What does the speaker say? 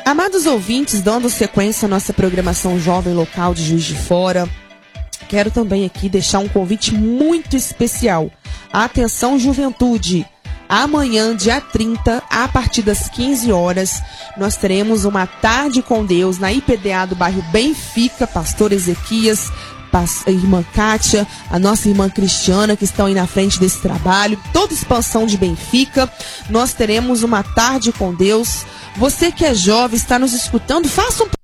Amados ouvintes, dando sequência à nossa programação Jovem Local de Juiz de Fora, quero também aqui deixar um convite muito especial. Atenção, juventude! Amanhã, dia 30, a partir das 15 horas, nós teremos uma tarde com Deus na IPDA do bairro Benfica, pastor Ezequias, a irmã Kátia, a nossa irmã Cristiana, que estão aí na frente desse trabalho, toda a expansão de Benfica. Nós teremos uma tarde com Deus. Você que é jovem, está nos escutando, faça um